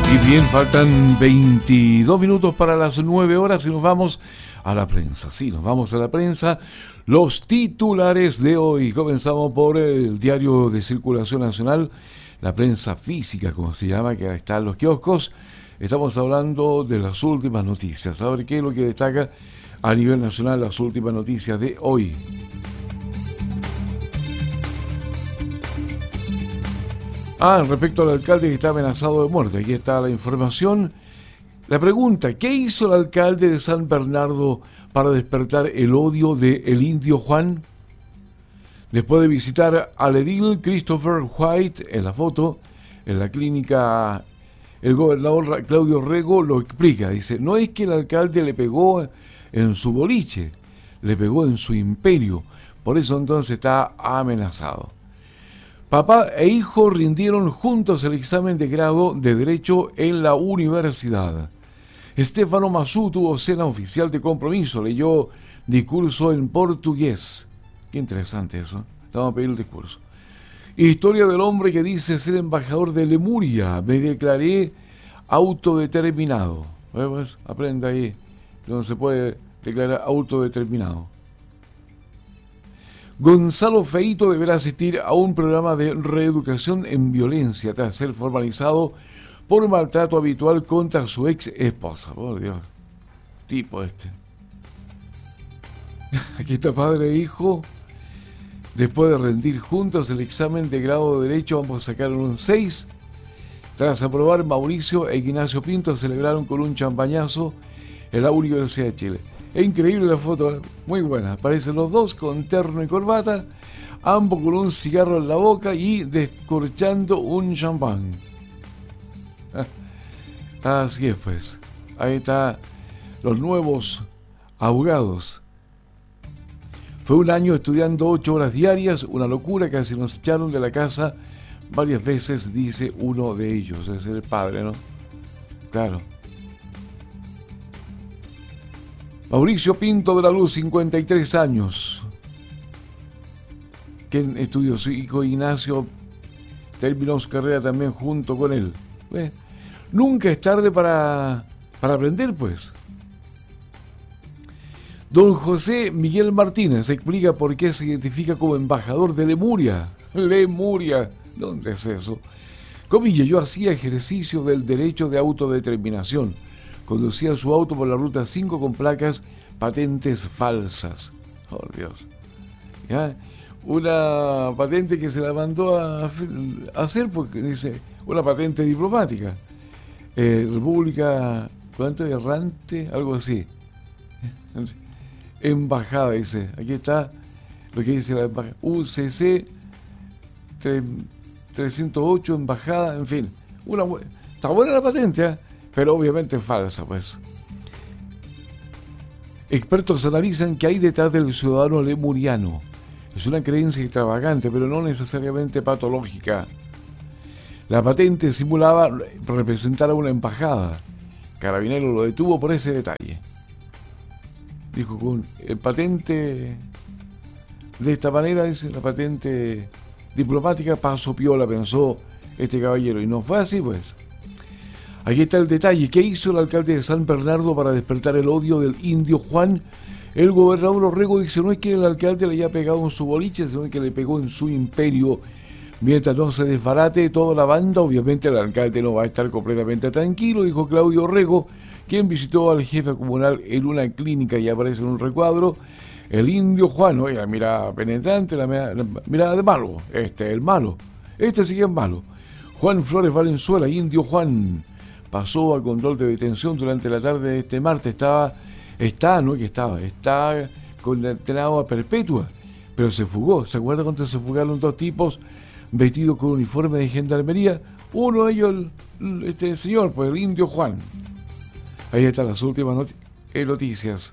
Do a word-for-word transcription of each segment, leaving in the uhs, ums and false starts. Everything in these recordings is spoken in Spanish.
Y bien, faltan veintidós minutos para las nueve horas y nos vamos a la prensa. Sí, nos vamos a la prensa. Los titulares de hoy. Comenzamos por el diario de circulación nacional, la prensa física, como se llama, que está en los kioscos. Estamos hablando de las últimas noticias. A ver qué es lo que destaca a nivel nacional las últimas noticias de hoy. Ah, respecto al alcalde que está amenazado de muerte, aquí está la información. La pregunta, ¿qué hizo el alcalde de San Bernardo para despertar el odio de el indio Juan? Después de visitar al edil Christopher White en la foto, en la clínica, el gobernador Claudio Rego lo explica. Dice, no es que el alcalde le pegó en su boliche, le pegó en su imperio, por eso entonces está amenazado. Papá e hijo rindieron juntos el examen de grado de Derecho en la universidad. Estefano Massú tuvo cena oficial de compromiso, leyó discurso en portugués. Qué interesante eso. Vamos a pedir el discurso. Historia del hombre que dice ser embajador de Lemuria. Me declaré autodeterminado. Pues, aprenda ahí. Donde se puede declarar autodeterminado. Gonzalo Feito deberá asistir a un programa de reeducación en violencia tras ser formalizado por maltrato habitual contra su ex esposa. Por Dios, tipo este. Aquí está padre e hijo. Después de rendir juntos el examen de grado de Derecho, ambos sacaron un seis. Tras aprobar, Mauricio e Ignacio Pinto celebraron con un champañazo en la Universidad de Chile. Es increíble la foto, muy buena. Aparecen los dos con terno y corbata, ambos con un cigarro en la boca y descorchando un champán. Así es, pues. Ahí están los nuevos abogados. Fue un año estudiando ocho horas diarias, una locura, casi nos echaron de la casa varias veces, dice uno de ellos, es el padre, ¿no? Claro. Mauricio Pinto de la Luz, cincuenta y tres años. Quien estudió su hijo Ignacio, terminó su carrera también junto con él. ¿Ve? Nunca es tarde para, para aprender, pues. Don José Miguel Martínez explica por qué se identifica como embajador de Lemuria. Lemuria, ¿dónde es eso? Comilla, yo hacía ejercicio del derecho de autodeterminación. Conducía su auto por la ruta cinco con placas patentes falsas. Oh, Dios. ¿Ya? Una patente que se la mandó a, a hacer porque dice, una patente diplomática. Eh, República, ¿cuánto? Errante, algo así. Embajada, dice. Aquí está lo que dice la embajada. U C C trescientos ocho, embajada, en fin. Una, está buena la patente, ¿eh? Pero obviamente es falsa, pues. Expertos analizan que hay detrás del ciudadano lemuriano. Es una creencia extravagante, pero no necesariamente patológica. La patente simulaba representar a una embajada. Carabinero lo detuvo por ese detalle. Dijo, con el patente de esta manera, dice, la patente diplomática, paso piola, pensó este caballero. Y no fue así, pues. Aquí está el detalle. ¿Qué hizo el alcalde de San Bernardo para despertar el odio del indio Juan? El gobernador Orrego dice, no es que el alcalde le haya pegado en su boliche, sino que le pegó en su imperio. Mientras no se desbarate toda la banda, obviamente el alcalde no va a estar completamente tranquilo, dijo Claudio Orrego, quien visitó al jefe comunal en una clínica y aparece en un recuadro. El indio Juan, oiga, mira penetrante, la mirada de malo. Este es el malo. Este sí que es malo. Juan Flores Valenzuela, indio Juan, pasó a control de detención durante la tarde de este martes. Estaba, está, no que estaba, está condenado a perpetua, pero se fugó. ¿Se acuerda cuando se fugaron dos tipos vestidos con uniforme de gendarmería? Uno de ellos, el, este señor, pues el indio Juan. Ahí están las últimas not- noticias.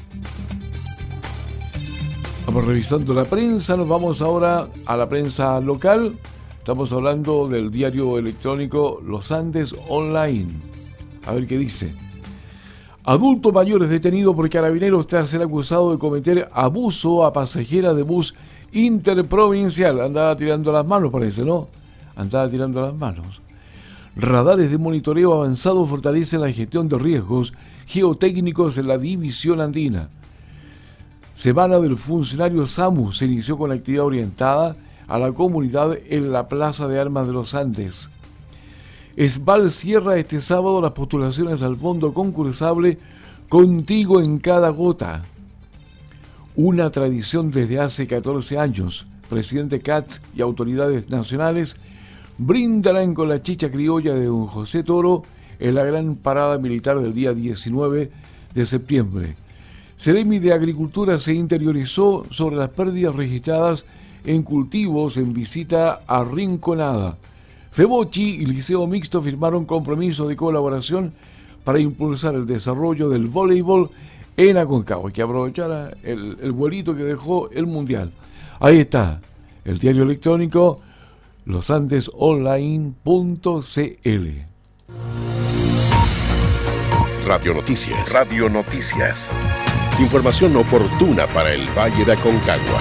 Vamos revisando la prensa, nos vamos ahora a la prensa local. Estamos hablando del diario electrónico Los Andes Online. A ver qué dice. Adulto mayor es detenido por carabineros tras ser acusado de cometer abuso a pasajera de bus interprovincial. Andaba tirando las manos, parece, ¿no? Andaba tirando las manos. Radares de monitoreo avanzado fortalecen la gestión de riesgos geotécnicos en la división andina. Semana del Funcionario SAMU se inició con actividad orientada a la comunidad en la Plaza de Armas de los Andes. Esval cierra este sábado las postulaciones al fondo concursable Contigo en cada gota. Una tradición desde hace catorce años. Presidente Katz y autoridades nacionales brindarán con la chicha criolla de don José Toro en la gran parada militar del día diecinueve de septiembre. Ceremi de Agricultura se interiorizó sobre las pérdidas registradas en cultivos en visita a Rinconada. Febochi y Liceo Mixto firmaron compromiso de colaboración para impulsar el desarrollo del voleibol en Aconcagua. Hay que aprovechar el, el vuelito que dejó el Mundial. Ahí está, el diario electrónico los andes online punto c l. Radio Noticias. Radio Noticias. Información oportuna para el Valle de Aconcagua.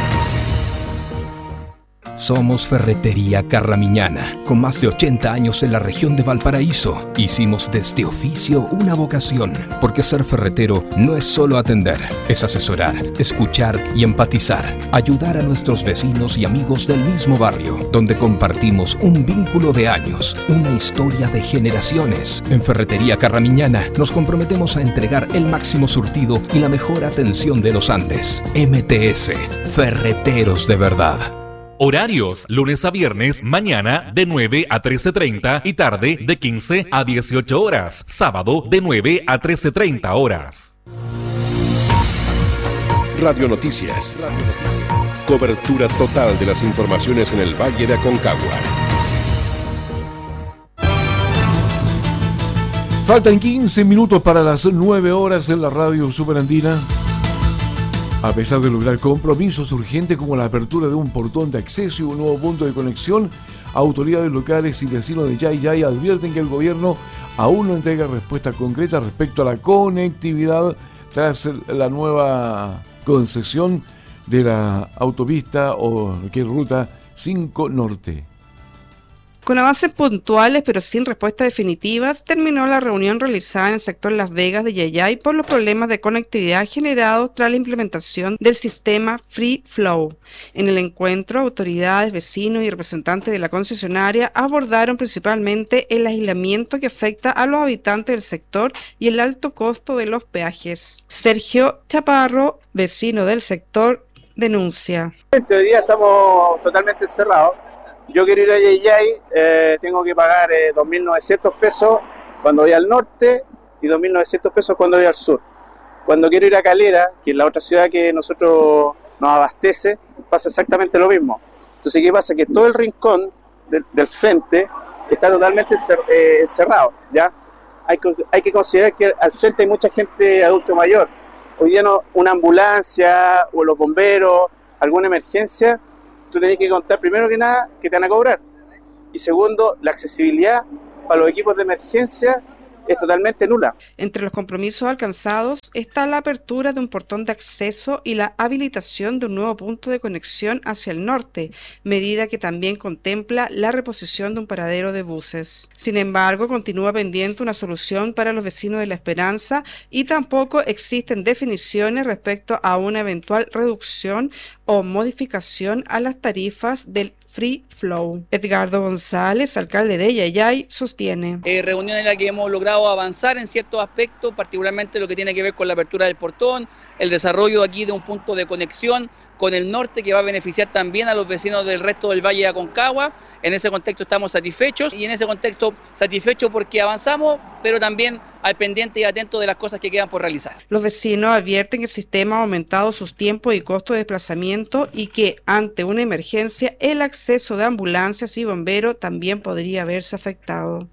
Somos Ferretería Carramiñana, con más de ochenta años en la región de Valparaíso. Hicimos de este oficio una vocación, porque ser ferretero no es solo atender, es asesorar, escuchar y empatizar, ayudar a nuestros vecinos y amigos del mismo barrio, donde compartimos un vínculo de años, una historia de generaciones. En Ferretería Carramiñana nos comprometemos a entregar el máximo surtido y la mejor atención de los Andes. M T S, Ferreteros de verdad. Horarios, lunes a viernes, mañana de nueve a trece treinta y tarde de quince a dieciocho horas. Sábado de nueve a trece treinta horas. Radio Noticias. Radio Noticias. Cobertura total de las informaciones en el Valle de Aconcagua. Faltan quince minutos para las nueve horas en la radio superandina. A pesar de lograr compromisos urgentes como la apertura de un portón de acceso y un nuevo punto de conexión, autoridades locales y vecinos de Yayay advierten que el gobierno aún no entrega respuesta concreta respecto a la conectividad tras la nueva concesión de la autopista o que es Ruta cinco Norte. Con avances puntuales pero sin respuestas definitivas, terminó la reunión realizada en el sector Las Vegas de Yayay por los problemas de conectividad generados tras la implementación del sistema Free Flow. En el encuentro, autoridades, vecinos y representantes de la concesionaria abordaron principalmente el aislamiento que afecta a los habitantes del sector y el alto costo de los peajes. Sergio Chaparro, vecino del sector, denuncia. Hoy día estamos totalmente encerrados. Yo quiero ir a Yayay, eh, tengo que pagar eh, dos mil novecientos pesos cuando voy al norte y dos mil novecientos pesos cuando voy al sur. Cuando quiero ir a Calera, que es la otra ciudad que nosotros nos abastece, pasa exactamente lo mismo. Entonces, ¿qué pasa? Que todo el rincón del, del frente está totalmente encerrado, ¿ya? Hay que, hay que considerar que al frente hay mucha gente adulto mayor. Hoy día no, una ambulancia o los bomberos, alguna emergencia, tú tenés que contar primero que nada que te van a cobrar. Y segundo, la accesibilidad para los equipos de emergencia es totalmente nula. Entre los compromisos alcanzados está la apertura de un portón de acceso y la habilitación de un nuevo punto de conexión hacia el norte, medida que también contempla la reposición de un paradero de buses. Sin embargo, continúa pendiente una solución para los vecinos de La Esperanza y tampoco existen definiciones respecto a una eventual reducción o modificación a las tarifas del Free Flow. Edgardo González, alcalde de Yayay, sostiene. Eh, reunión en la que hemos logrado avanzar en ciertos aspectos, particularmente lo que tiene que ver con la apertura del portón, el desarrollo aquí de un punto de conexión con el norte que va a beneficiar también a los vecinos del resto del Valle de Aconcagua. En ese contexto estamos satisfechos y en ese contexto satisfechos porque avanzamos, pero también al pendiente y atento de las cosas que quedan por realizar. Los vecinos advierten que el sistema ha aumentado sus tiempos y costos de desplazamiento y que ante una emergencia el acceso de ambulancias y bomberos también podría verse afectado.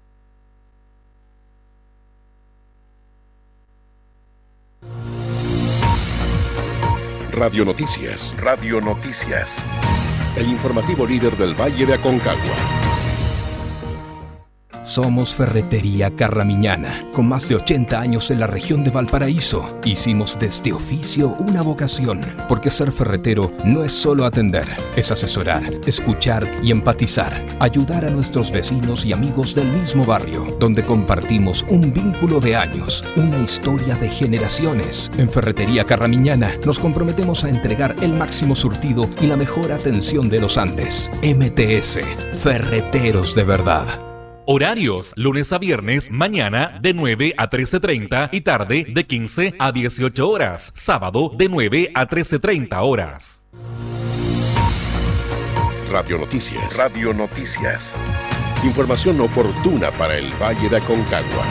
Radio Noticias. Radio Noticias. El informativo líder del Valle de Aconcagua. Somos Ferretería Carramiñana, con más de ochenta años en la región de Valparaíso. Hicimos de este oficio una vocación, porque ser ferretero no es solo atender, es asesorar, escuchar y empatizar, ayudar a nuestros vecinos y amigos del mismo barrio, donde compartimos un vínculo de años, una historia de generaciones. En Ferretería Carramiñana nos comprometemos a entregar el máximo surtido y la mejor atención de los Andes. M T S, Ferreteros de verdad. Horarios, lunes a viernes, mañana de nueve a trece treinta y tarde de quince a dieciocho horas. Sábado de nueve a trece treinta horas. Radio Noticias. Radio Noticias. Información oportuna para el Valle de Aconcagua.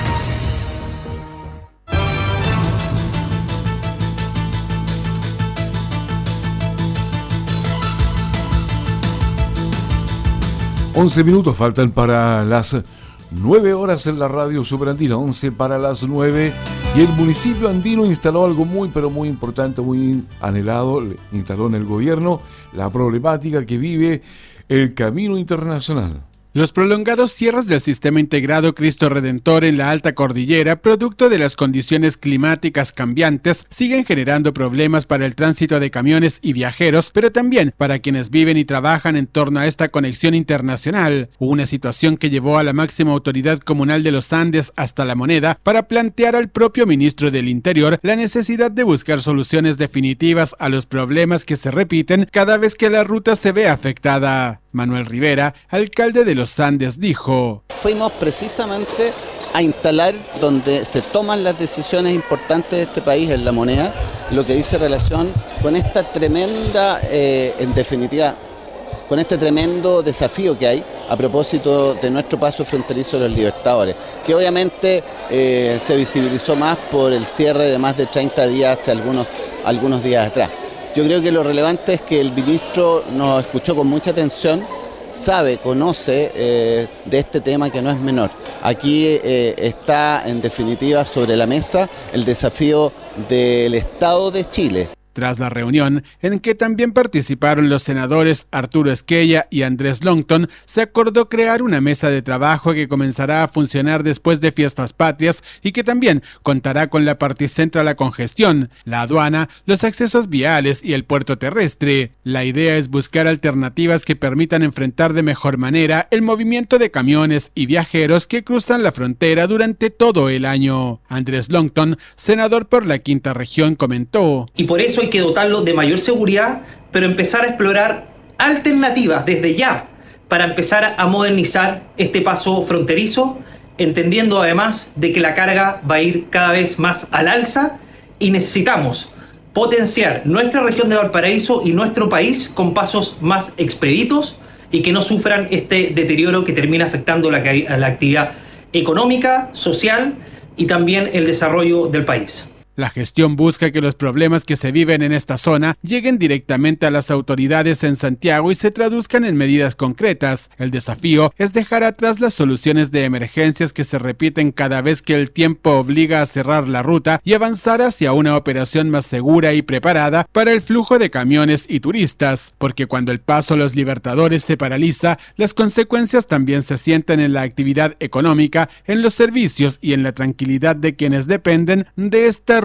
once minutos faltan para las nueve horas en la radio superandina, once para las nueve, y el municipio andino instaló algo muy pero muy importante, muy anhelado, instaló en el gobierno la problemática que vive el Camino Internacional. Los prolongados cierres del Sistema Integrado Cristo Redentor en la Alta Cordillera, producto de las condiciones climáticas cambiantes, siguen generando problemas para el tránsito de camiones y viajeros, pero también para quienes viven y trabajan en torno a esta conexión internacional. Una situación que llevó a la máxima autoridad comunal de los Andes hasta La Moneda para plantear al propio ministro del Interior la necesidad de buscar soluciones definitivas a los problemas que se repiten cada vez que la ruta se ve afectada. Manuel Rivera, alcalde de Los Andes, dijo: fuimos precisamente a instalar donde se toman las decisiones importantes de este país, en La Moneda, lo que dice relación con esta tremenda, eh, en definitiva, con este tremendo desafío que hay a propósito de nuestro paso fronterizo de los Libertadores, que obviamente eh, se visibilizó más por el cierre de más de treinta días hace algunos, algunos días atrás. Yo creo que lo relevante es que el ministro nos escuchó con mucha atención, sabe, conoce eh, de este tema que no es menor. Aquí eh, está en definitiva sobre la mesa el desafío del Estado de Chile. Tras la reunión, en que también participaron los senadores Arturo Esquella y Andrés Longton, se acordó crear una mesa de trabajo que comenzará a funcionar después de Fiestas Patrias y que también contará con la Particentro a la congestión, la aduana, los accesos viales y el puerto terrestre. La idea es buscar alternativas que permitan enfrentar de mejor manera el movimiento de camiones y viajeros que cruzan la frontera durante todo el año. Andrés Longton, senador por la Quinta Región, comentó: y por eso hay que dotarlo de mayor seguridad, pero empezar a explorar alternativas desde ya para empezar a modernizar este paso fronterizo, entendiendo además de que la carga va a ir cada vez más al alza y necesitamos potenciar nuestra región de Valparaíso y nuestro país con pasos más expeditos y que no sufran este deterioro que termina afectando la, la actividad económica, social y también el desarrollo del país. La gestión busca que los problemas que se viven en esta zona lleguen directamente a las autoridades en Santiago y se traduzcan en medidas concretas. El desafío es dejar atrás las soluciones de emergencias que se repiten cada vez que el tiempo obliga a cerrar la ruta y avanzar hacia una operación más segura y preparada para el flujo de camiones y turistas, porque cuando el paso a los Libertadores se paraliza, las consecuencias también se sienten en la actividad económica, en los servicios y en la tranquilidad de quienes dependen de esta